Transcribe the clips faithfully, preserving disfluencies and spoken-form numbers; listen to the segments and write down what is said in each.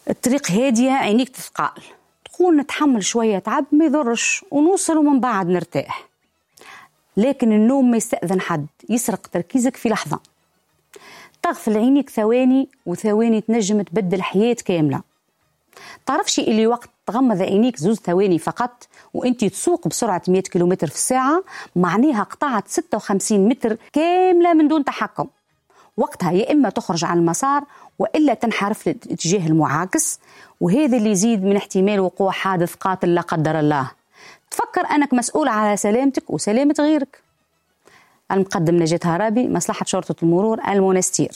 الطريق هادية عينيك تثقال، تقول نتحمل شوية تعب ما يضرش ونوصل ومن بعد نرتاح. لكن النوم ما يستأذن حد، يسرق تركيزك في لحظة. تغفل عينيك ثواني وثواني تنجم تبدل حياة كاملة. تعرفش اللي وقت تغمض عينيك زوز ثواني فقط وانت تسوق بسرعة مئة كيلومتر في الساعة، معناها قطعت ستة وخمسين متر كاملة من دون تحكم. وقتها يا إما تخرج عن المسار وإلا تنحرف للاتجاه المعاكس، وهذا اللي يزيد من احتمال وقوع حادث قاتل لا قدر الله. تفكر أنك مسؤول على سلامتك وسلامة غيرك. المقدم نجاة هرابي، مصلحة شرطة المرور المنستير.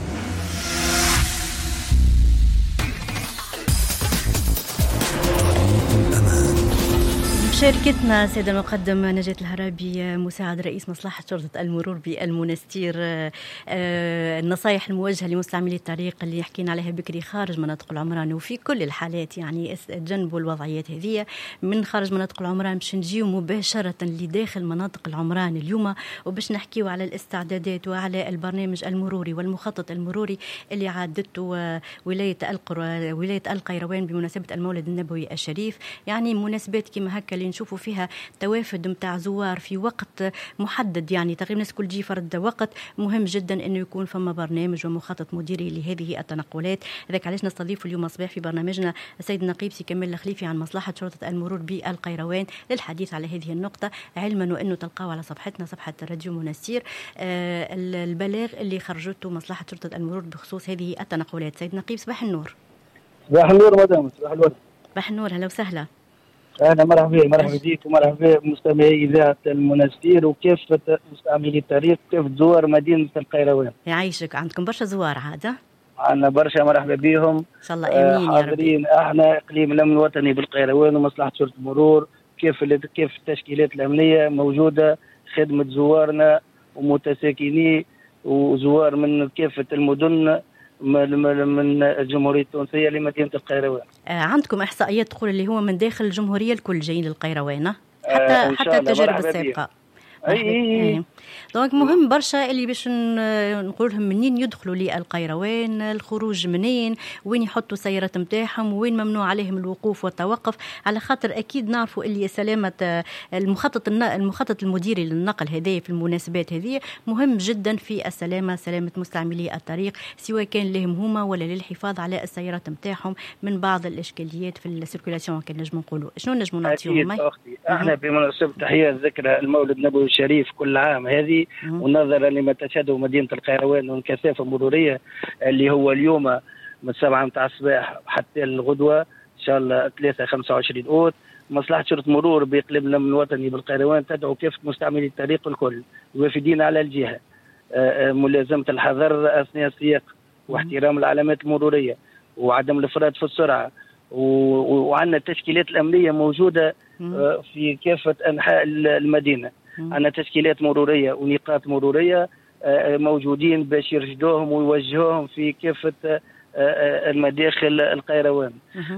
شركتنا سيد المقدم نجاة الهرابي مساعد رئيس مصلحة شرطة المرور بالمنستير، النصائح الموجهة لمستعملي الطريق اللي حكينا عليها بكري خارج مناطق العمران وفي كل الحالات، يعني تجنبوا الوضعيات هذه. من خارج مناطق العمران باش نجيو مباشرة لداخل مناطق العمران اليوم، وباش نحكيو على الاستعدادات وعلى البرنامج المروري والمخطط المروري اللي عادته ولاية القرى ولاية القيروان بمناسبة المولد النبوي الشريف. يعني مناسبات كما هكا نشوفوا فيها توافد متاع زوار في وقت محدد، يعني تقريبا الناس كل جي فرد وقت. مهم جدا انه يكون فما برنامج ومخطط مديري لهذه التنقلات. هذاك علاش نستضيف اليوم صباح في برنامجنا السيد النقيب سي كمال الخليفي عن مصلحة شرطة المرور بالقيروان للحديث على هذه النقطة، علما وانه تلقاو على صفحتنا صفحة راديو منستير آه البلاغ اللي خرجته مصلحة شرطة المرور بخصوص هذه التنقلات. سيد النقيب صباح النور. صباح النور مدام. صباح الورد. صباح النور، هلا وسهلا. أهلا مرحبا مرحبا بك ومرحبا بمستمعي إذاعة المنستير وكافة مستعملي الطريق كافة زوار مدينة القيروان. يعيشك، عندكم برشا زوار عادة؟ عندنا برشا، مرحبا بهم. إن شاء الله آمين. حاضرين احنا إقليم الأمن الوطني بالقيروان ومصلحة شرطة المرور، كيف كيف التشكيلات الأمنية موجودة خدمة زوارنا ومتساكني وزوار من كافة المدن من الجمهورية التونسية لمدينة القيروان. آه عندكم إحصائيات تقول اللي هو من داخل الجمهورية الكل جايين للقيروان حتى آه حتى التجارب السابقة. اي دونك مهم برشا اللي باش نقول لهم منين يدخلوا للقيروان، الخروج منين، وين يحطوا السيارات نتاعهم، وين ممنوع عليهم الوقوف والتوقف، على خاطر اكيد نعرفوا اللي سلامه المخطط المخطط المديري للنقل هذه في المناسبات هذه مهم جدا في السلامه، سلامه مستعملي الطريق، سواء كان لهم هما ولا للحفاظ على السيارات نتاعهم من بعض الاشكاليات في السيركولاسيون. كان نجم نقولوا شنو نجموا نعطيهم؟ اكيد اختي، احنا بمناسبه تحيه ذكرى المولد النبوي الشريف كل عام هذه، ونظرا لما تشهده مدينه القيروان من كثافه مروريه اللي هو اليوم من سبعة متاع الصباح حتى الغدوه ان شاء الله ثلاثة خمسة وعشرين اوت، مصلحه شرطه مرور باقليم الامن الوطني بالقيروان تدعو كافه مستعملي الطريق الكل الوافدين على الجهه ملازمه الحذر اثناء السياق واحترام العلامات المروريه وعدم الافراط في السرعه، وعندنا التشكيلات الامنيه موجوده في كافه انحاء المدينه. عندنا تشكيلات مروريه ونقاط مروريه موجودين باش يرشدوهم ويوجهوهم في كافه المداخل القيروان،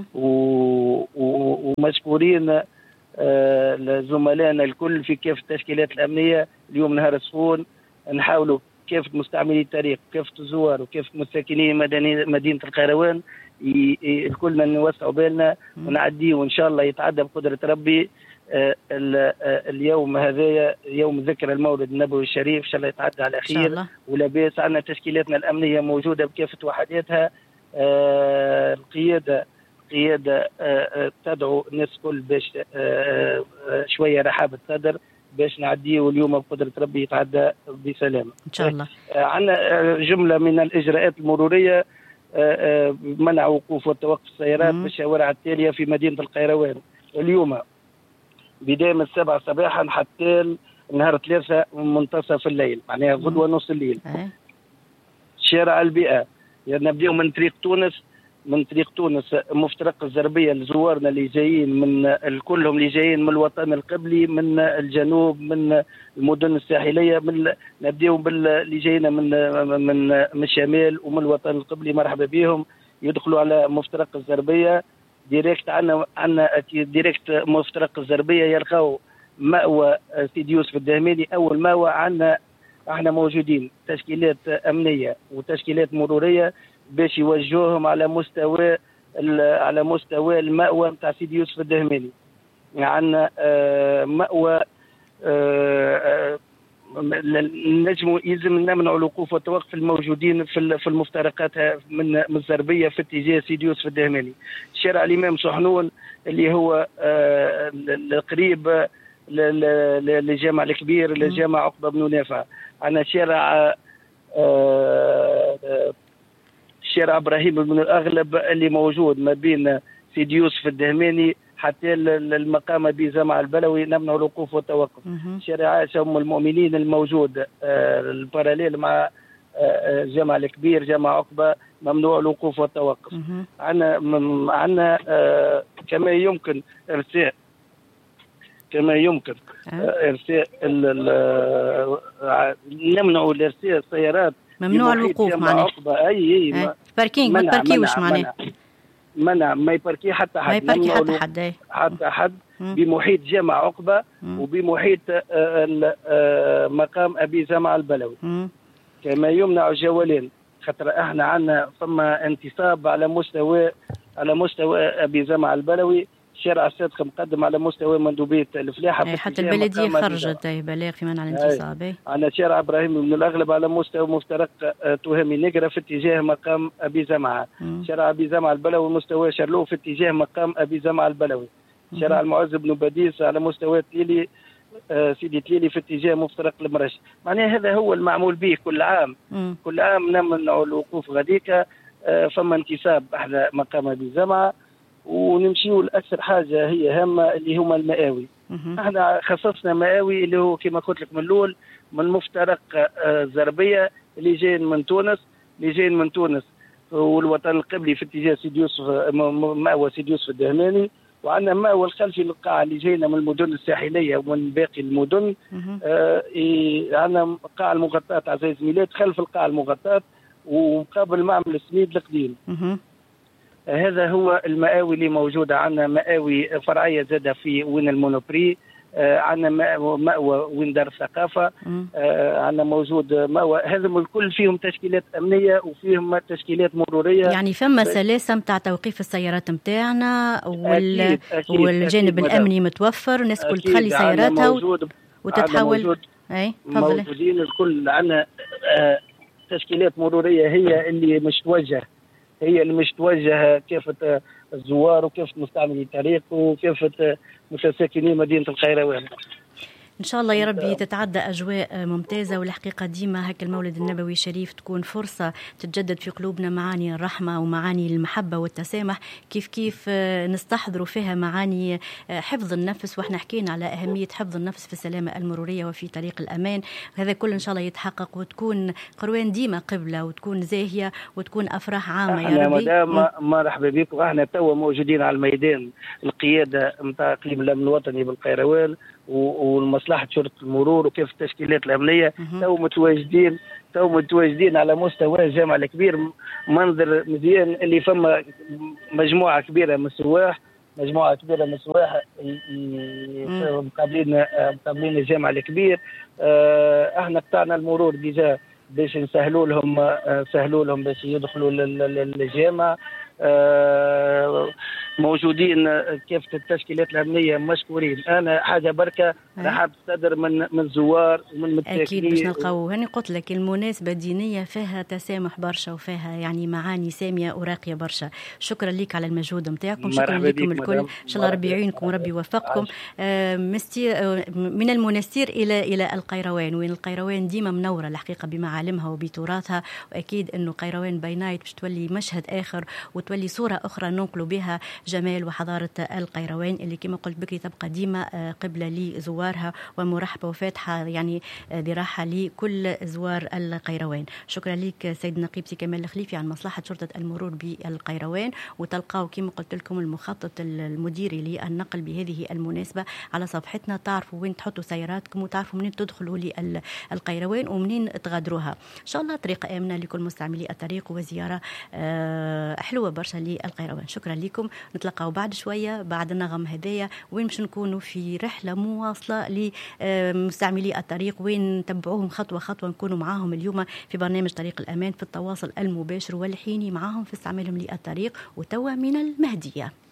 ومشكورين زملائنا الكل في كافه التشكيلات الامنيه. اليوم نهار سخون نحاولوا كافه مستعملي الطريق كافه الزوار وكافه مساكني مدينه القيروان الكلنا نوسعوا بالنا ونعديه، وان شاء الله يتعدى بقدره ربي اليوم هذايا يوم ذكرى المولد النبوي الشريف ان شاء الله يتعدى على خير ولا باس. عندنا تشكيلاتنا الامنيه موجوده بكافه وحداتها، آه القياده قياده آه تدعو الناس الكل باش آه شويه رحابه صدر باش نعديه واليوم بقدره ربي يتعدى بسلامه ان شاء الله. آه عندنا جمله من الاجراءات المروريه، آه منع وقوف وتوقف السيارات بالشوارع التاليه في مدينه القيروان اليوم بداية من السبعة صباحا حتى نهار ثلاثة منتصف الليل، معناها غدوة نص الليل. شارع البيئة يعني نبدأ من طريق تونس من طريق تونس مفترق الزربية لزوارنا اللي جايين من كلهم اللي جايين من الوطن القبلي من الجنوب من المدن الساحلية، من نبدأ باللي جايين من من من الشمال ومن الوطن القبلي مرحبا بهم يدخلوا على مفترق الزربية ديريكت. عنا عنا ديريكت مفترق الزربيه يلقاو مأوى سيدي يوسف الدهماني اول مأوى. عنا احنا موجودين تشكيلات امنيه وتشكيلات مروريه باش يوجهوهم على مستوى على مستوى المأوى نتاع سيدي يوسف الدهماني. عندنا مأوى نجم يلزم نمنع الوقوف والتوقف الموجودين في في المفترقات من من الزربيه في اتجاه سيدي يوسف الدهماني. شارع الامام صحنون اللي هو القريب للجامع الكبير للجامع عقبه بن نافع. عندنا شارع شارع ابراهيم بن الاغلب اللي موجود ما بين سيدي يوسف الدهماني حتى المقام بجامع البلوي نمنع الوقوف والتوقف. شارع عائشة أم المؤمنين الموجود الباراليل مع الجامع الكبير جامع عقبة ممنوع الوقوف والتوقف. عندنا عندنا كما يمكن إرساء كما يمكن إرساء نمنع الإرساء السيارات ممنوع الوقوف معناه أي أي باركينج ما تباركيوش معناه منع ما يباركي حتى حد ما يباركي حتى حد حتى حد بمحيط جامع عقبة وبمحيط مقام أبي جامع البلوي. كما يمنع الجوالين خاطر احنا عندنا ثم انتصاب على مستوى على مستوى أبي جامع البلوي. شارع الصادق مقدم على مستوى مندوبية الفلاحة حتى البلدية خرجت بلاغ في منع الانتصاب. عندنا شارع إبراهيم بن الأغلب على مستوى مفترق تهامي نقرة في اتجاه مقام أبي زمعة. شارع أبي زمعة البلوي مستوى شرلو في اتجاه مقام أبي زمعة البلوي. شارع المعز بن بديس على مستوى تليلي آه سيدي تليلي في اتجاه مفترق المرش. معناها هذا هو المعمول به كل عام. مم. كل عام نمنع الوقوف غاديكا آه فما انتصاب على مقام أبي زمعة ونمشيو لأكثر حاجة هي هامة اللي هما المآوي. احنا خصصنا مآوي اللي هو كما قلت لك من الأول من مفترق آه زربية اللي جايين من تونس اللي جايين من تونس والوطن القبلي في اتجاه سيدي يوسف مأوى سيدي يوسف الدهماني. وعندنا مأوى الخلفي للقاعة اللي جاينا من المدن الساحلية ومن باقي المدن. آه عندنا قاعة المغطاة عزيز ميلاد خلف القاعة المغطاة ومقابل معمل السميد القديم. هذا هو المآوي اللي موجودة. عندنا مآوي فرعية زادة في وين المونوبري. آه عندنا مأوى وين دار الثقافة. آه عندنا موجود مأوى هذا الكل فيهم تشكيلات أمنية وفيهم تشكيلات مرورية. يعني فما سلاسة متاع توقيف السيارات متاعنا وال... أكيد أكيد والجانب أكيد الأمني متوفر. الناس كل تخلي سياراتها و... وتتحول. أي موجودين الكل. عندنا آه تشكيلات مرورية هي اللي مش توجه هي اللي مش توجه كافة الزوار وكافة مستعملي الطريق وكافة متساكنين مدينة القيروان. إن شاء الله يا ربي تتعدى أجواء ممتازة. والحقيقة ديما هكا المولد النبوي الشريف تكون فرصة تتجدد في قلوبنا معاني الرحمة ومعاني المحبة والتسامح كيف كيف نستحضروا فيها معاني حفظ النفس. وإحنا حكينا على أهمية حفظ النفس في السلامة المرورية وفي طريق الأمان. هذا كل إن شاء الله يتحقق وتكون قروان ديما قبلة وتكون زاهية وتكون أفراح عامة يا ربي. مدام مرحبا بكم. احنا توا موجودين على الميدان القيادة متاع إقليم الأمن الوطني بالقيروان ومصلحة شرطة المرور وكيف التشكيلات الأمنية تو متواجدين تو متواجدين على مستوى الجامع الكبير. منظر مزيان اللي فما مجموعة كبيرة من السواح مجموعة كبيرة من السواح مقابلين مقابلين الجامع الكبير. احنا قطعنا المرور ديجا باش نسهلوا لهم سهلوا لهم باش يدخلوا للجامع. موجودين كيف التشكيلات الأمنية مشكورين. أنا حاجة بركة راح تصدر من من زوار ومن متساكنين. أكيد باش نلقاو. هاني قلت لك المناسبة الدينية فيها تسامح برشا وفيها يعني معاني سامية وراقية برشا. شكرا لك على المجهود نتاعكم. شكرا لكم الكل. إن شاء الله ربي يعينكم وربي يوفقكم. آه مستير آه من المنستير إلى إلى القيروان وين القيروان ديما منورة الحقيقة بمعالمها وبتراثها. وأكيد إنه قيروان باي نايت باش تولي مشهد آخر وتولي صورة أخرى ننقلوا بها جمال وحضارة القيروان اللي كما قلت بكري تبقى ديما قبلة لزوارها ومرحبة وفاتحة يعني براحة لكل زوار القيروان. شكرا لك سيد نقيب سي كمال الخليفي عن مصلحة شرطة المرور بالقيروان. وتلقاو كما قلت لكم المخطط المديري للنقل بهذه المناسبة على صفحتنا. تعرفوا وين تحطوا سياراتكم وتعرفوا منين تدخلوا للقيروان ومنين تغادروها. إن شاء الله طريقة آمنة لكل مستعملي الطريق وزيارة حلوة برشا للقيروان. شكرا لكم. نتلقاو بعد شوية بعد النغم هدايا وين باش نكونوا في رحلة مواصلة مواصلة لمستعملي الطريق وين نتبعوهم خطوة خطوة، نكونوا معاهم اليوم في برنامج طريق الأمان في التواصل المباشر والحيني معاهم في استعمالهم للطريق. وتوا من المهدية.